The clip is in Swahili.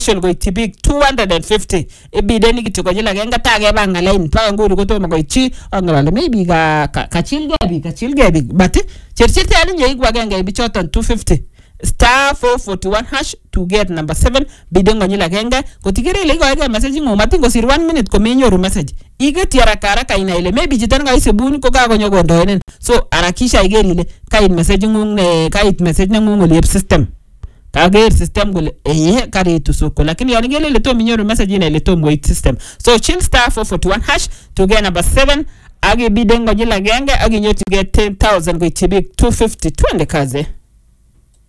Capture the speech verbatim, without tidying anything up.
koityi biik two hundred fifty ibideni kityo konyil agenge takebanga line mpaka nguni kotomo koityi angalale maybe ka kachilgei biik kachilgei biik but cherchirte ani yeigwa agenge bichoton two fifty star four forty-one hash to get number seven biden konyil agenge kotigere ile ikoege message ngu matin kosir one minute komenyoru message igeti haraka haraka ina ile maybe jitan kaisebuni ko kakonyo kondoenen so harakisha iger ile kait message ngu ne kait message ngu ngoliep system kager system gole eh karitu soko lakini yani gele ile to minyoru message ina ile to wait system so chill star four forty-one hash to get number seven agi biden konyil agenge agi nyotu get ten thousand koityi biik two fifty twende kaze.